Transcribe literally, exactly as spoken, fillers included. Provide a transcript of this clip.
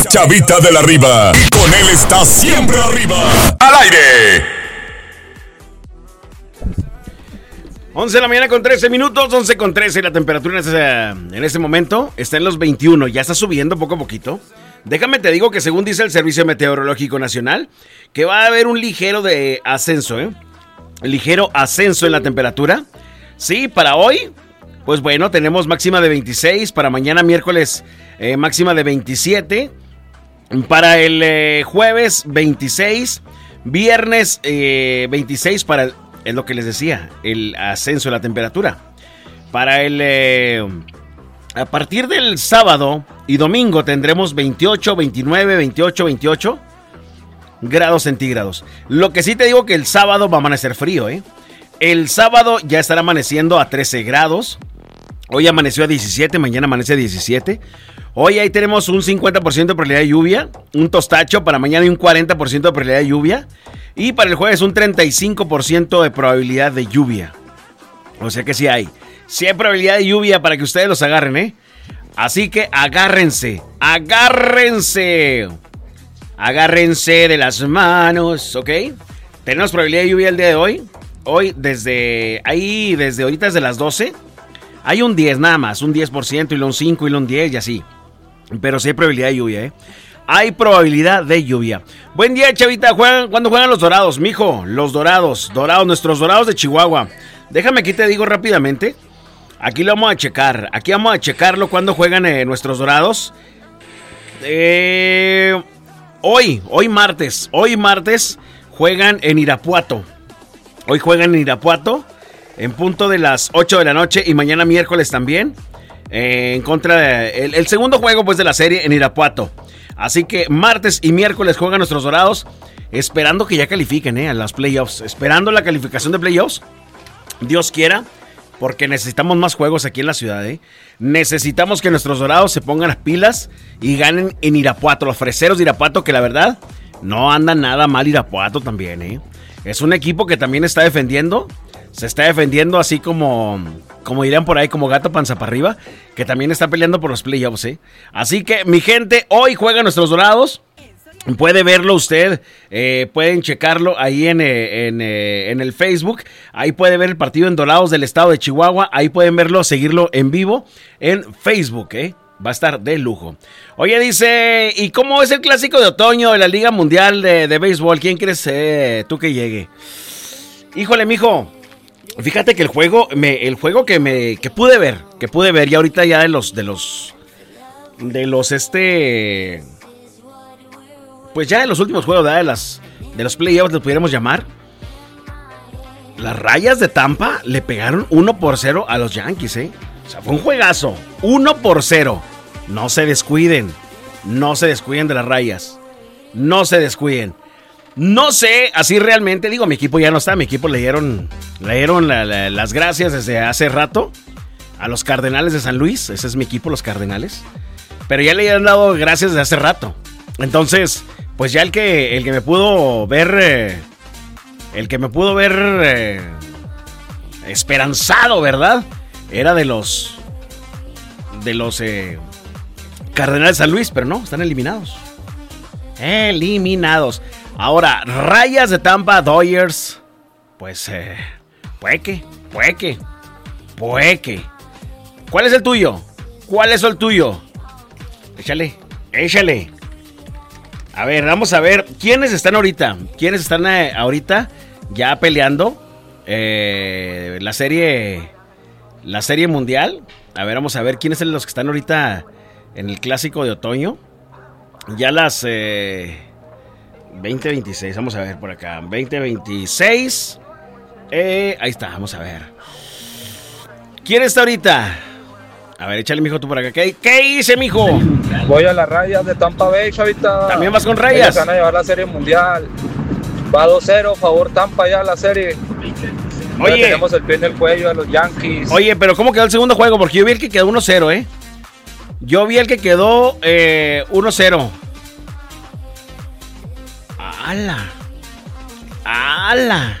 Chavita de la Riva. Y con él está siempre arriba. ¡Al aire! once de la mañana con trece minutos, once con trece. La temperatura en este, en este momento está en los veintiuno. Ya está subiendo poco a poquito. Déjame te digo que según dice el Servicio Meteorológico Nacional, que va a haber un ligero de ascenso, ¿eh? Ligero ascenso en la temperatura. Sí, para hoy, pues bueno, tenemos máxima de veintiséis. Para mañana miércoles, eh, máxima de veintisiete. Para el eh, jueves, veintiséis. Viernes, eh, veintiséis para el... Es lo que les decía, el ascenso de la temperatura. Para el... Eh, a partir del sábado y domingo tendremos veintiocho, veintinueve, veintiocho, veintiocho grados centígrados. Lo que sí te digo que el sábado va a amanecer frío, ¿eh? El sábado ya estará amaneciendo a trece grados. Hoy amaneció a diecisiete, mañana amanece a diecisiete. Hoy ahí tenemos un cincuenta por ciento de probabilidad de lluvia, un tostacho. Para mañana hay un cuarenta por ciento de probabilidad de lluvia. Y para el jueves un treinta y cinco por ciento de probabilidad de lluvia. O sea que sí hay. Sí hay probabilidad de lluvia para que ustedes los agarren, ¿eh? Así que agárrense. Agárrense. Agárrense de las manos, ¿ok? Tenemos probabilidad de lluvia el día de hoy. Hoy desde... Ahí desde ahorita desde las doce. Hay un diez nada más. Un diez por ciento y luego un cinco y luego un diez y así. Pero sí hay probabilidad de lluvia, ¿eh? Hay probabilidad de lluvia. Buen día, chavita. ¿Juegan, ¿Cuándo juegan los Dorados, mijo? Los Dorados, Dorados, nuestros Dorados de Chihuahua. Déjame aquí te digo rápidamente. Aquí lo vamos a checar. Aquí vamos a checarlo cuando juegan eh, nuestros Dorados. Eh, hoy, hoy martes. Hoy martes juegan en Irapuato. Hoy juegan en Irapuato. En punto de las ocho de la noche. Y mañana miércoles también. Eh, en contra de, el, el segundo juego pues de la serie en Irapuato. Así que martes y miércoles juegan nuestros Dorados, esperando que ya califiquen eh, a las playoffs, esperando la calificación de playoffs, Dios quiera, porque necesitamos más juegos aquí en la ciudad. Eh. Necesitamos que nuestros Dorados se pongan las pilas y ganen en Irapuato, los freseros de Irapuato, que la verdad no anda nada mal Irapuato también. Eh. Es un equipo que también está defendiendo, se está defendiendo así como... Como dirían por ahí, como gato panza para arriba, que también está peleando por los playoffs, ¿eh? Así que, mi gente, hoy juegan nuestros Dorados. Puede verlo usted, eh, pueden checarlo ahí en, eh, en, eh, en el Facebook. Ahí puede ver el partido en Dorados del estado de Chihuahua. Ahí pueden verlo, seguirlo en vivo en Facebook, ¿eh? Va a estar de lujo. Oye, dice, ¿y cómo es el clásico de otoño de la Liga Mundial de, de Béisbol? ¿Quién crees eh, tú que llegue? Híjole, mijo. Fíjate que el juego, me, el juego que me, que pude ver, que pude ver, y ahorita ya de los, de los, de los, este, pues ya de los últimos juegos, de las, de los playoffs, los pudiéramos llamar. Las Rayas de Tampa le pegaron uno por cero a los Yankees, eh. O sea, fue un juegazo, uno por cero. No se descuiden, no se descuiden de las Rayas, no se descuiden. No sé, así realmente, digo, mi equipo ya no está, mi equipo le dieron, le dieron la, la, las gracias desde hace rato a los Cardenales de San Luis, ese es mi equipo, los Cardenales, pero ya le han dado gracias desde hace rato, entonces, pues ya el que, el que me pudo ver, eh, el que me pudo ver eh, esperanzado, ¿verdad? Era de los, de los eh, Cardenales de San Luis, pero no, están eliminados, eliminados. Ahora, Rayas de Tampa, Dodgers, pues, eh, puede que, puede que, puede que. ¿Cuál es el tuyo? ¿Cuál es el tuyo? Échale, échale. A ver, vamos a ver, ¿quiénes están ahorita? ¿Quiénes están eh, ahorita ya peleando eh, la serie, la serie mundial? A ver, vamos a ver, ¿quiénes son los que están ahorita en el clásico de otoño? Ya las... Eh, veinte veintiséis, vamos a ver por acá. veinte veintiséis. Eh, ahí está, vamos a ver. ¿Quién está ahorita? A ver, échale, mijo, tú por acá. ¿Qué, qué hice, mijo? Voy a las Rayas de Tampa Bay, chavita. ¿También vas con Rayas? Ellos van a llevar la serie mundial. Va dos cero, favor Tampa ya la serie. Oye. Ya tenemos el pie en el cuello de los Yankees. Oye, pero ¿cómo quedó el segundo juego? Porque yo vi el que quedó uno cero, ¿eh? Yo vi el que quedó eh, uno cero. ¡Hala! ¡Hala!